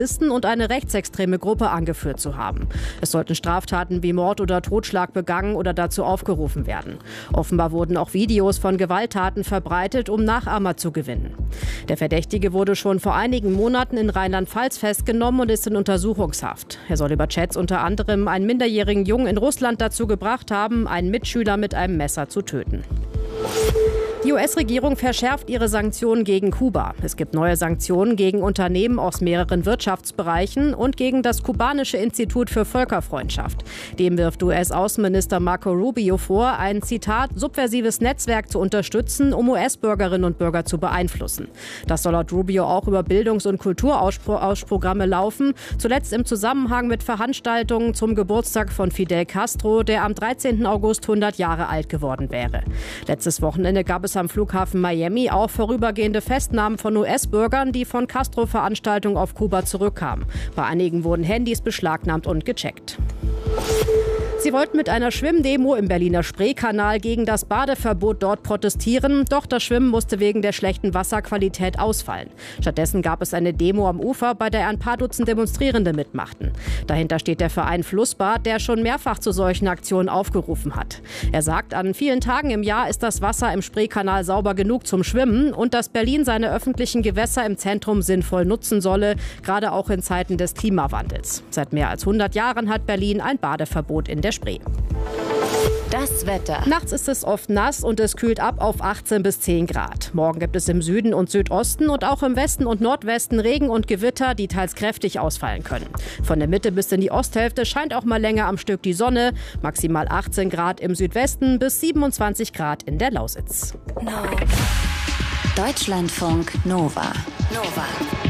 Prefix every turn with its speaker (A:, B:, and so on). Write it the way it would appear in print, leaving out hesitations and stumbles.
A: und eine rechtsextreme Gruppe angeführt zu haben. Es sollten Straftaten wie Mord oder Totschlag begangen oder dazu aufgerufen werden. Offenbar wurden auch Videos von Gewalttaten verbreitet, um Nachahmer zu gewinnen. Der Verdächtige wurde schon vor einigen Monaten in Rheinland-Pfalz festgenommen und ist in Untersuchungshaft. Er soll über Chats unter anderem einen minderjährigen Jungen in Russland dazu gebracht haben, einen Mitschüler mit einem Messer zu töten. Die US-Regierung verschärft ihre Sanktionen gegen Kuba. Es gibt neue Sanktionen gegen Unternehmen aus mehreren Wirtschaftsbereichen und gegen das kubanische Institut für Völkerfreundschaft. Dem wirft US-Außenminister Marco Rubio vor, ein, Zitat, subversives Netzwerk zu unterstützen, um US-Bürgerinnen und Bürger zu beeinflussen. Das soll laut Rubio auch über Bildungs- und Kulturausprogramme laufen, zuletzt im Zusammenhang mit Veranstaltungen zum Geburtstag von Fidel Castro, der am 13. August 100 Jahre alt geworden wäre. Letztes Wochenende gab es am Flughafen Miami auch vorübergehende Festnahmen von US-Bürgern, die von Castro-Veranstaltungen auf Kuba zurückkamen. Bei einigen wurden Handys beschlagnahmt und gecheckt. Sie wollten mit einer Schwimmdemo im Berliner Spreekanal gegen das Badeverbot dort protestieren, doch das Schwimmen musste wegen der schlechten Wasserqualität ausfallen. Stattdessen gab es eine Demo am Ufer, bei der ein paar Dutzend Demonstrierende mitmachten. Dahinter steht der Verein Flussbad, der schon mehrfach zu solchen Aktionen aufgerufen hat. Er sagt, an vielen Tagen im Jahr ist das Wasser im Spreekanal sauber genug zum Schwimmen und dass Berlin seine öffentlichen Gewässer im Zentrum sinnvoll nutzen solle, gerade auch in Zeiten des Klimawandels. Seit mehr als 100 Jahren hat Berlin ein Badeverbot in der Spree.
B: Das Wetter.
A: Nachts ist es oft nass und es kühlt ab auf 18 bis 10 Grad. Morgen gibt es im Süden und Südosten und auch im Westen und Nordwesten Regen und Gewitter, die teils kräftig ausfallen können. Von der Mitte bis in die Osthälfte scheint auch mal länger am Stück die Sonne. Maximal 18 Grad im Südwesten bis 27 Grad in der Lausitz.
B: Deutschlandfunk Nova.